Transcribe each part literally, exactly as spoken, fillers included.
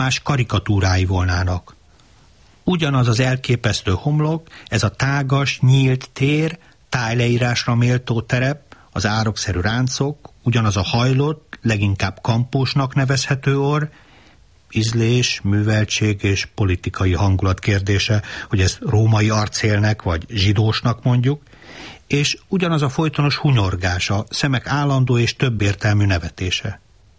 más karikatúrái volnának. Ugyanaz az elképesztő homlok, ez a tágas, nyílt tér, tájleírásra méltó terep, az árokszerű ráncok, ugyanaz a hajlott, leginkább kampósnak nevezhető orr, ízlés, műveltség és politikai hangulat kérdése, hogy ezt római arcélnek vagy zsidósnak mondjuk, és ugyanaz a folytonos hunyorgás, a szemek állandó és többértelmű nevetése.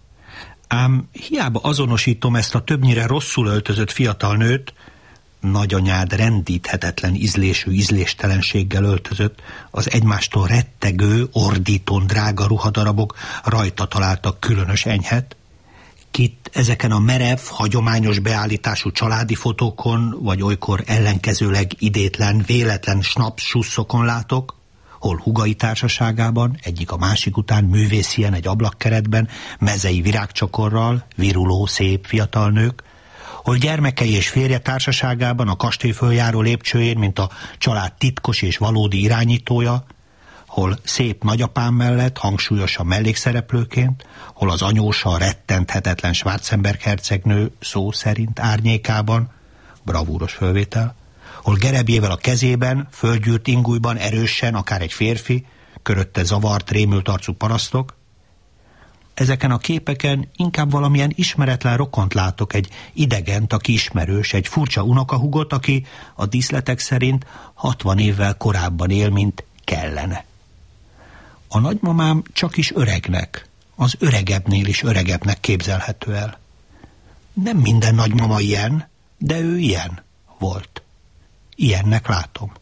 Ám hiába azonosítom ezt a többnyire rosszul öltözött fiatal nőt, nagyanyád rendíthetetlen ízlésű ízléstelenséggel öltözött, az egymástól rettegő, ordítón drága ruhadarabok rajta találtak különös enyhet, kit ezeken a merev, hagyományos beállítású családi fotókon, vagy olykor ellenkezőleg idétlen, véletlen snaps susszokon látok, hol húgai társaságában, egyik a másik után művészien egy ablakkeretben, mezei virágcsokorral, viruló, szép fiatal nők, hol gyermekei és férje társaságában a kastély följáró lépcsőjén, mint a család titkos és valódi irányítója, hol szép nagyapám mellett, hangsúlyosan mellékszereplőként, hol az anyósa rettenthetetlen Schwarzenberg hercegnő szó szerint árnyékában, bravúros fölvétel, hol gerebjével a kezében, földgyűrt ingújban erősen, akár egy férfi, körötte zavart, rémült arcú parasztok. Ezeken a képeken inkább valamilyen ismeretlen rokont látok, egy idegent, aki ismerős, egy furcsa unokahúgot, aki a díszletek szerint hatvan évvel korábban él, mint kellene. A nagymamám csak is öregnek, az öregebbnél is öregebbnek képzelhető el. Nem minden nagymama ilyen, de ő ilyen volt. Ilyennek látom.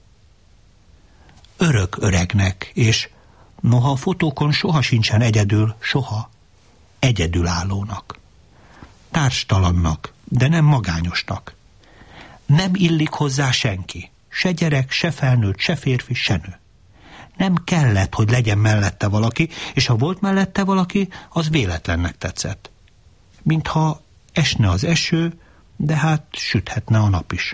Örök öregnek, és noha a fotókon soha sincsen egyedül, soha egyedülállónak. Társtalannak, de nem magányosnak. Nem illik hozzá senki, se gyerek, se felnőtt, se férfi, se nő. Nem kellett, hogy legyen mellette valaki, és ha volt mellette valaki, az véletlennek tetszett. Mintha esne az eső, de hát süthetne a nap is.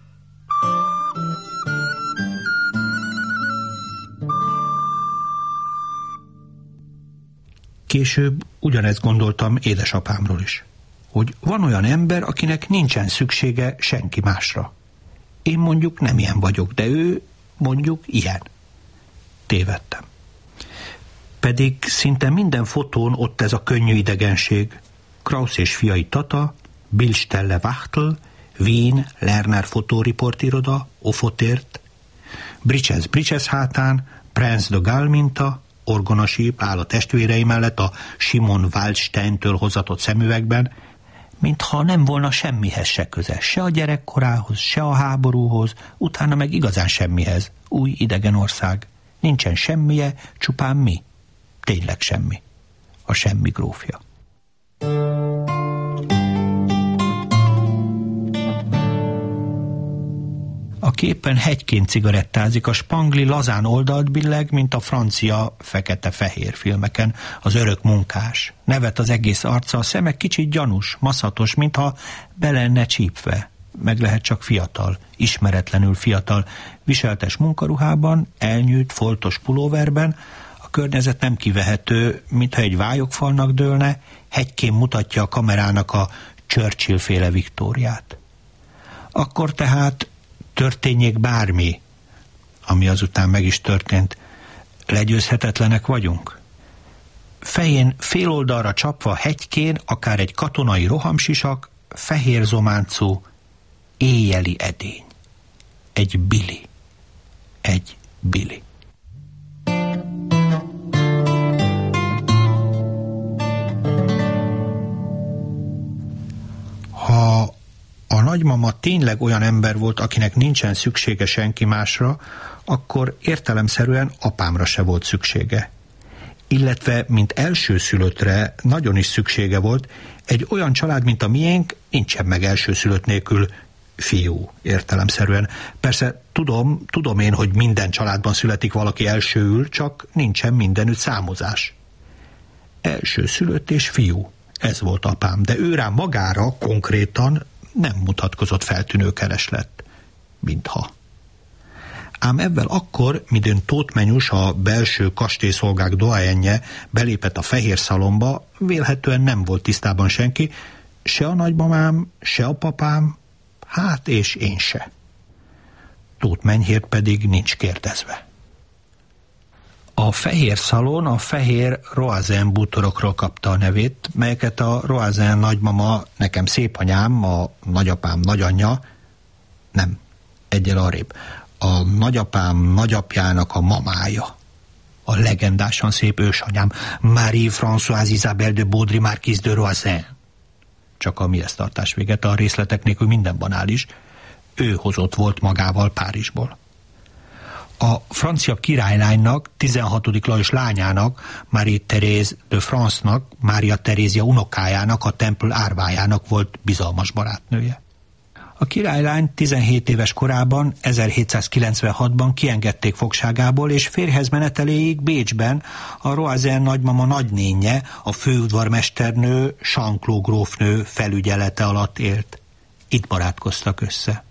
Később ugyanezt gondoltam édesapámról is, hogy van olyan ember, akinek nincsen szüksége senki másra. Én mondjuk nem ilyen vagyok, de ő mondjuk ilyen. Tévedtem. Pedig szinte minden fotón ott ez a könnyű idegenség. Krausz és fiai Tata, Billstelle Wachtel, Wien, Lerner fotóriportiroda, Ofotért, Bridges Bridges hátán, Prince de Gaulle minta, orgonasíp áll a testvérei mellett a Simon Waldsteintől hozatott szemüvegben, mintha nem volna semmihez se köze, se a gyerekkorához, se a háborúhoz, utána meg igazán semmihez. Új idegen ország. Nincsen semmije, csupán mi. Tényleg semmi. A semmi grófja. A képen hegyként cigarettázik, a spangli lazán oldalt billeg, mint a francia fekete-fehér filmeken, az örök munkás. Nevet az egész arca, a szeme kicsit gyanús, maszatos, mintha be lenne csípve. Meg lehet csak fiatal, ismeretlenül fiatal, viseltes munkaruhában, elnyűjt, foltos pulóverben, a környezet nem kivehető, mintha egy vályogfalnak dőlne, hegykén mutatja a kamerának a Churchill-féle Viktóriát. Akkor tehát történjék bármi, ami azután meg is történt, legyőzhetetlenek vagyunk? Fején fél oldalra csapva hegykén, akár egy katonai rohamsisak, fehér zománcú, éjjeli edény. Egy bili. Egy bili. Ha a nagymama tényleg olyan ember volt, akinek nincsen szüksége senki másra, akkor értelemszerűen apámra se volt szüksége. Illetve, mint elsőszülöttre nagyon is szüksége volt, egy olyan család, mint a miénk, nincsen meg elsőszülött nélkül fiú értelemszerűen. Persze tudom, tudom én, hogy minden családban születik valaki elsőül, csak nincsen mindenütt számozás. Elsőszülött és fiú, ez volt apám, de ő rá magára konkrétan nem mutatkozott feltűnő kereslet, mintha. Ám ebben akkor, midőn Tóth Menyus, a belső kastélyszolgák doyenje belépett a fehér szalomba, vélhetően nem volt tisztában senki, se a nagymamám, se a papám, hát és én se. Tóth Menyhért pedig nincs kérdezve. A fehér szalon a fehér Roazen bútorokról kapta a nevét, melyeket a Roazen nagymama, nekem szépanyám, a nagyapám nagyanyja, nem, egyel arrébb, a nagyapám nagyapjának a mamája, a legendásan szép ősanyám, Marie-Françoise Isabelle de Baudry Marquise de Roazen. Csak a mihez tartás véget, a részletek nélkül minden banális, ő hozott volt magával Párizsból. A francia királylánynak, tizenhatodik Lajos lányának, Marie-Thérèse de France-nak, Mária Terézia unokájának, a Temple árvájának volt bizalmas barátnője. A királylány tizenhét éves korában, ezerhétszázkilencvenhatban kiengedték fogságából, és férjhez meneteléig Bécsben a Roazen nagymama nagynénje, a főudvarmesternő, Jean-Claude grófnő felügyelete alatt élt. Itt barátkoztak össze.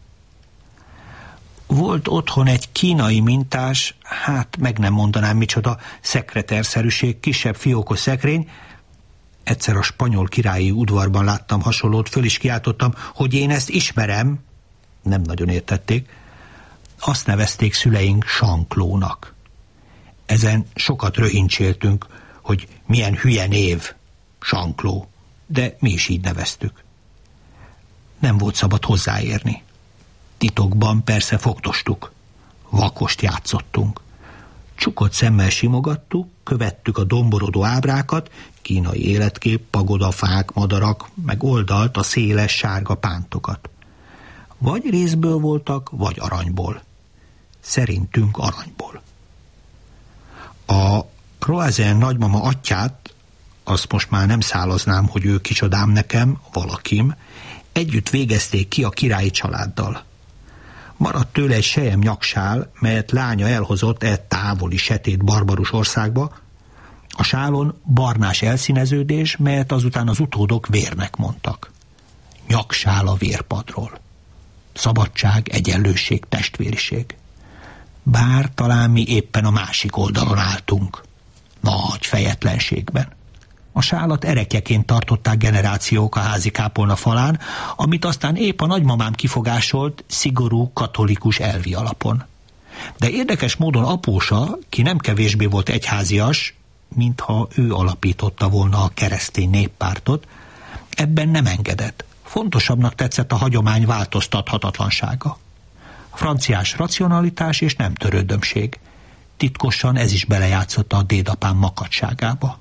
Volt otthon egy kínai mintás, hát meg nem mondanám micsoda, szekreterszerűség, kisebb fiókos szekrény. Egyszer a spanyol királyi udvarban láttam hasonlót, föl is kiáltottam, hogy én ezt ismerem. Nem nagyon értették. Azt nevezték szüleink Jean-Claude-nak. Ezen sokat röhincséltünk, hogy milyen hülye név, Jean-Claude, de mi is így neveztük. Nem volt szabad hozzáérni. Titokban persze fogtostuk. Vakost játszottunk. Csukott szemmel simogattuk, követtük a domborodó ábrákat, kínai életkép, pagodafák, madarak, meg oldalt a széles sárga pántokat. Vagy részből voltak, vagy aranyból. Szerintünk aranyból. A Roazen nagymama atyát, azt most már nem szálaznám, hogy ő kicsodám nekem, valakim, együtt végezték ki a királyi családdal. Maradt tőle egy sejem nyaksál, melyet lánya elhozott e távoli, setét, barbarus országba. A sálon barnás elszíneződés, melyet azután az utódok vérnek mondtak. Nyaksál a vérpadról. Szabadság, egyenlőség, testvériség. Bár talán mi éppen a másik oldalon álltunk. Nagy fejetlenségben. A sálat erekjeként tartották generációk a házi kápolna falán, amit aztán épp a nagymamám kifogásolt szigorú katolikus elvi alapon. De érdekes módon apósa, ki nem kevésbé volt egyházias, mintha ő alapította volna a keresztény néppártot, ebben nem engedett. Fontosabbnak tetszett a hagyomány változtathatatlansága. Franciás racionalitás és nem törődömség. Titkosan ez is belejátszotta a dédapám makacságába.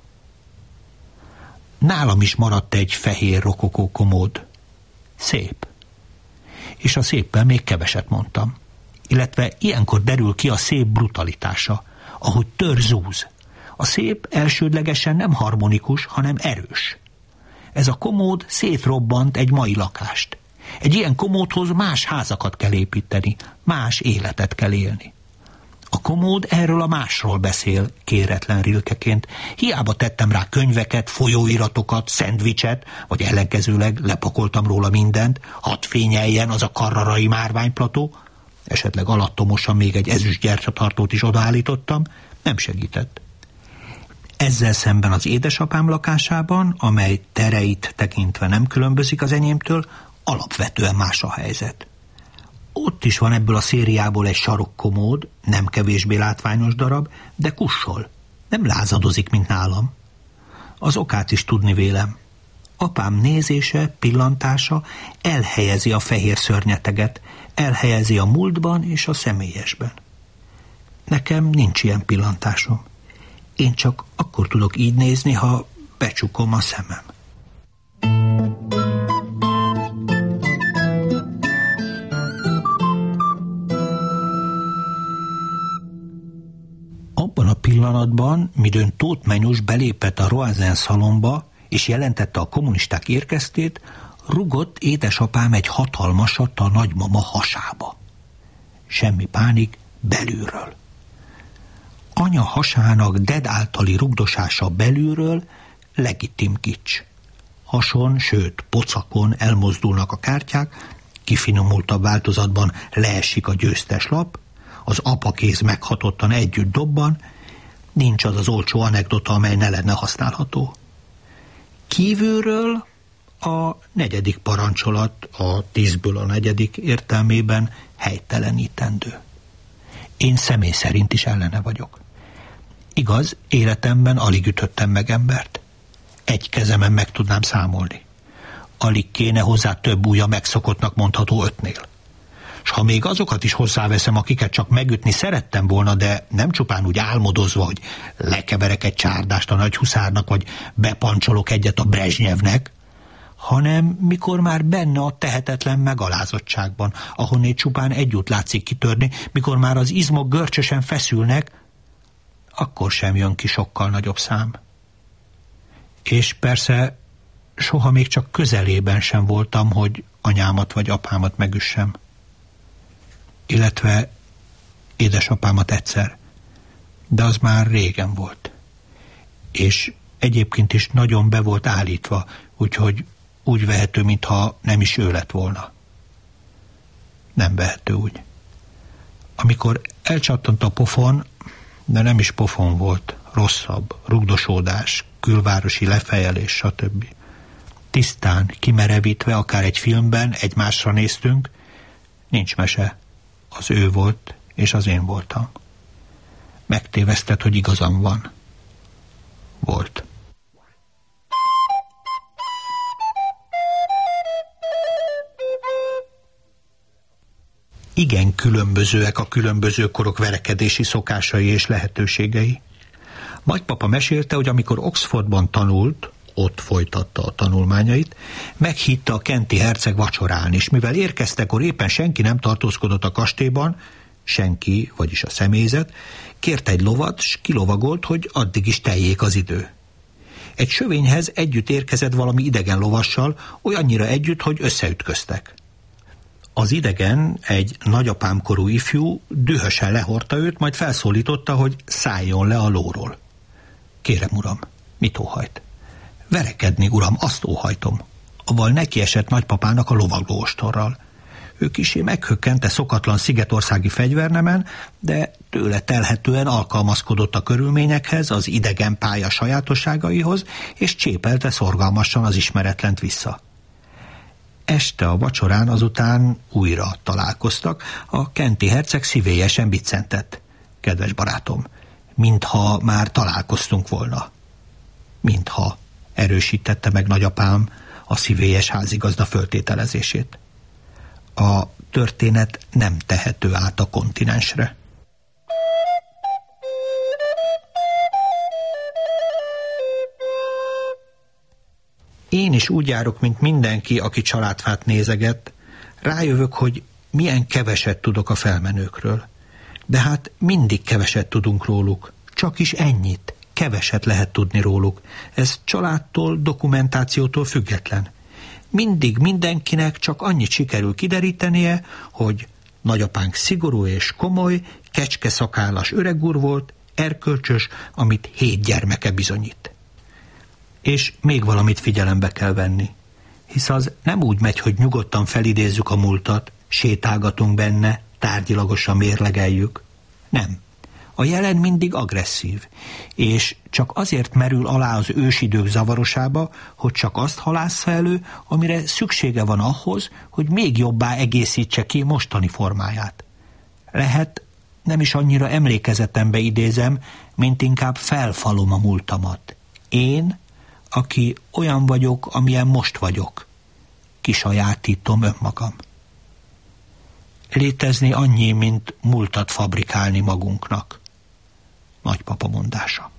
Nálam is maradt egy fehér rokokó komód. Szép. És a széppel még keveset mondtam. Illetve ilyenkor derül ki a szép brutalitása, ahogy tör zúz. A szép elsődlegesen nem harmonikus, hanem erős. Ez a komód szétrobbant egy mai lakást. Egy ilyen komódhoz más házakat kell építeni, más életet kell élni. A komód erről a másról beszél, kéretlen rilkeként. Hiába tettem rá könyveket, folyóiratokat, szendvicset, vagy ellenkezőleg lepakoltam róla mindent, hadd fényeljen az a karrarai márványplató, esetleg alattomosan még egy ezüst gyertyatartót is odaállítottam, nem segített. Ezzel szemben az édesapám lakásában, amely tereit tekintve nem különbözik az enyémtől, alapvetően más a helyzet. Ott is van ebből a szériából egy sarokkomód, nem kevésbé látványos darab, de kussol. Nem lázadozik, mint nálam. Az okát is tudni vélem. Apám nézése, pillantása elhelyezi a fehér szörnyeteget, elhelyezi a múltban és a személyesben. Nekem nincs ilyen pillantásom. Én csak akkor tudok így nézni, ha becsukom a szemem. Abban a pillanatban, midőn Tóth Menyus belépett a Roazen szalomba, és jelentette a kommunisták érkeztét, rugott édesapám egy hatalmasat a nagymama hasába. Semmi pánik, belülről. Anya hasának ded általi rugdosása belülről legitim kics. Hason, sőt pocakon elmozdulnak a kártyák, kifinomultabb változatban leesik a győztes lap, az apakéz meghatottan együtt dobban, nincs az az olcsó anekdota, amely ne lenne használható. Kívülről A negyedik parancsolat a tízből a negyedik értelmében helytelenítendő. Én személy szerint is ellene vagyok. Igaz, életemben alig ütöttem meg embert. Egy kezemen meg tudnám számolni. Alig kéne hozzá több ujja megszokottnak mondható ötnél. S ha még azokat is hozzáveszem, akiket csak megütni szerettem volna, de nem csupán úgy álmodozva, hogy lekeverek egy csárdást a nagy huszárnak, vagy bepancsolok egyet a Brezsnyevnek, hanem mikor már benne a tehetetlen megalázottságban, ahonnét csupán együtt látszik kitörni, mikor már az izmok görcsösen feszülnek, akkor sem jön ki sokkal nagyobb szám. És persze soha még csak közelében sem voltam, hogy anyámat vagy apámat megüssem. Illetve édesapámat egyszer, de az már régen volt. És egyébként is nagyon be volt állítva, úgyhogy úgy vehető, mintha nem is ő lett volna. Nem vehető úgy. Amikor elcsattant a pofon, de nem is pofon volt, rosszabb, rugdosódás, külvárosi lefejelés, stb. Tisztán, kimerevítve, akár egy filmben egymásra néztünk, nincs mese. Az ő volt, és az én voltam. Megtévesztett, hogy igazam van. Volt. Igen különbözőek a különböző korok verekedési szokásai és lehetőségei. Nagypapa mesélte, hogy amikor Oxfordban tanult, ott folytatta a tanulmányait, meghitte a kenti herceg vacsorálni, és mivel érkeztekor éppen senki nem tartózkodott a kastélyban, senki, vagyis a személyzet, kért egy lovat, s kilovagolt, hogy addig is teljék az idő. Egy sövényhez együtt érkezett valami idegen lovassal, olyannyira együtt, hogy összeütköztek. Az idegen, egy nagyapámkorú ifjú, dühösen lehordta őt, majd felszólította, hogy szálljon le a lóról. Kérem, uram, mit óhajt? Verekedni, uram, azt óhajtom. Aval neki esett nagypapának a lovaglóostorral. Ő kissé meghökkente szokatlan szigetországi fegyvernemen, de tőle telhetően alkalmazkodott a körülményekhez, az idegen pálya sajátosságaihoz, és csépelte szorgalmasan az ismeretlent vissza. Este a vacsorán azután újra találkoztak, a kenti herceg szívélyesen biccentett. Kedves barátom, mintha már találkoztunk volna. Mintha, erősítette meg nagyapám a szívélyes házigazda föltételezését. A történet nem tehető át a kontinensre. Én is úgy járok, mint mindenki, aki családfát nézeget. Rájövök, hogy milyen keveset tudok a felmenőkről. De hát mindig keveset tudunk róluk. Csak is ennyit. Keveset lehet tudni róluk. Ez családtól, dokumentációtól független. Mindig mindenkinek csak annyit sikerül kiderítenie, hogy nagyapánk szigorú és komoly, kecskeszakállas öregúr volt, erkölcsös, amit hét gyermeke bizonyít. És még valamit figyelembe kell venni, hisz az nem úgy megy, hogy nyugodtan felidézzük a múltat, sétálgatunk benne, tárgyilagosan mérlegeljük. Nem. A jelen mindig agresszív, és csak azért merül alá az ősidők zavarosába, hogy csak azt halásza elő, amire szüksége van ahhoz, hogy még jobbá egészítse ki mostani formáját. Lehet, nem is annyira emlékezetembe idézem, mint inkább felfalom a múltamat. Én, aki olyan vagyok, amilyen most vagyok, kisajátítom önmagam. Létezni annyi, mint múltat fabrikálni magunknak. Nagypapa mondása.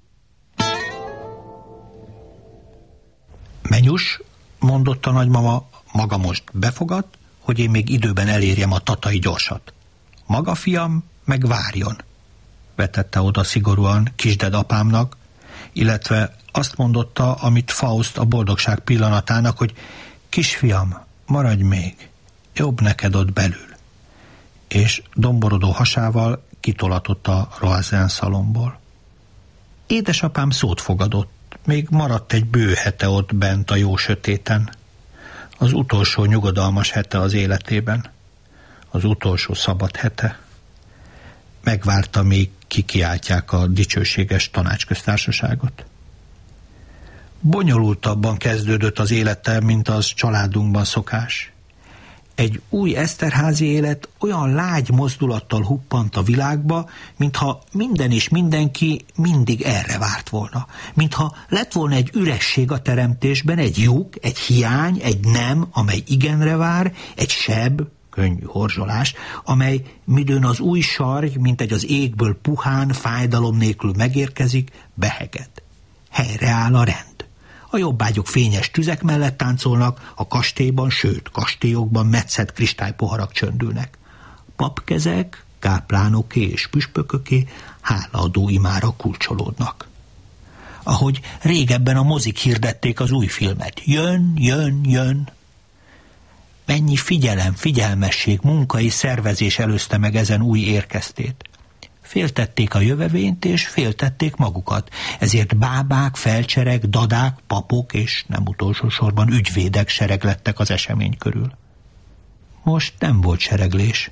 Menyus, mondotta nagymama, maga most befogad, hogy én még időben elérjem a tatai gyorsat. Maga fiam, meg várjon, vetette oda szigorúan kisded apámnak, illetve azt mondotta, amit Faust a boldogság pillanatának, hogy kisfiam, maradj még, jobb neked ott belül. És domborodó hasával kitolatott a Roazen szalomból. Édesapám szót fogadott, még maradt egy bő hete ott bent a jó sötéten. Az utolsó nyugodalmas hete az életében. Az utolsó szabad hete. Megvárta, míg kikiáltják a dicsőséges tanácsköztársaságot. Bonyolultabban kezdődött az élettel, mint az családunkban szokás. Egy új Eszterházy élet olyan lágy mozdulattal huppant a világba, mintha minden és mindenki mindig erre várt volna. Mintha lett volna egy üresség a teremtésben, egy lyuk, egy hiány, egy nem, amely igenre vár, egy seb, könnyű horzsolás, amely midőn az új sarj, mint egy az égből puhán, fájdalom nélkül megérkezik, beheged. Helyreáll a rend. A jobbágyok fényes tüzek mellett táncolnak, a kastélyban, sőt, kastélyokban metszett kristálypoharak csöndülnek. Papkezek, káplánoké és püspököké hálaadó imára kulcsolódnak. Ahogy régebben a mozik hirdették az új filmet. Jön, jön, jön. Mennyi figyelem, figyelmesség, munka és szervezés előzte meg ezen új érkeztét. Féltették a jövevényt, és féltették magukat. Ezért bábák, felcserek, dadák, papok, és nem utolsó sorban ügyvédek sereglettek az esemény körül. Most nem volt sereglés.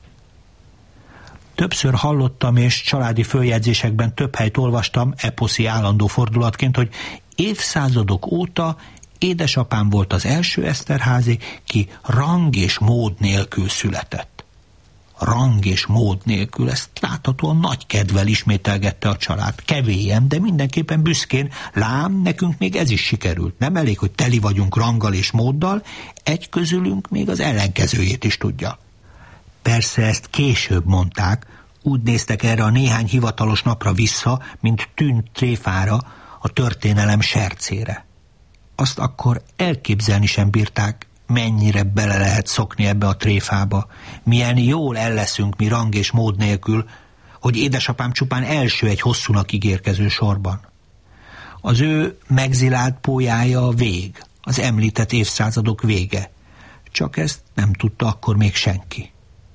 Többször hallottam, és családi följegyzésekben több helyt olvastam, eposzi állandó fordulatként, hogy évszázadok óta édesapám volt az első Eszterházy, ki rang és mód nélkül született. Rang és mód nélkül, ezt láthatóan nagy kedvel ismételgette a család. Kevélyen, de mindenképpen büszkén, lám, nekünk még ez is sikerült. Nem elég, hogy teli vagyunk ranggal és móddal, egy közülünk még az ellenkezőjét is tudja. Persze ezt később mondták, úgy néztek erre a néhány hivatalos napra vissza, mint tűnt tréfára, a történelem sercére. Azt akkor elképzelni sem bírták, mennyire bele lehet szokni ebbe a tréfába, milyen jól el leszünk mi rang és mód nélkül, hogy édesapám csupán első egy hosszúnak ígérkező sorban. Az ő megzilált pólyája a vég, az említett évszázadok vége, csak ezt nem tudta akkor még senki.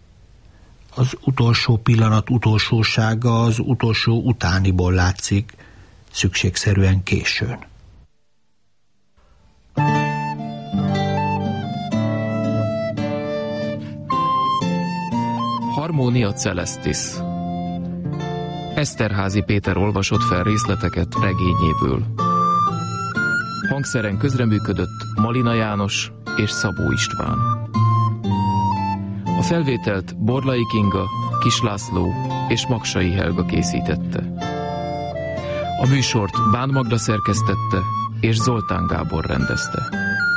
Az utolsó pillanat utolsósága az utolsó utániból látszik, szükségszerűen későn. Harmonia Celestis. Eszterházy Péter olvasott fel részleteket regényéből. Hangszeren közreműködött Malina János és Szabó István. A felvételt Borlai Kinga, Kis László és Maksai Helga készítette. A műsort Bán Magda szerkesztette és Zoltán Gábor rendezte.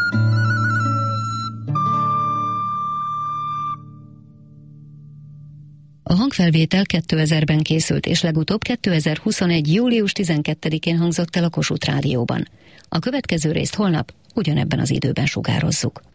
A hangfelvétel kétezerben készült, és legutóbb kétezer-huszonegy. július tizenkettedikén hangzott el a Kossuth Rádióban. A következő részt holnap ugyanebben az időben sugározzuk.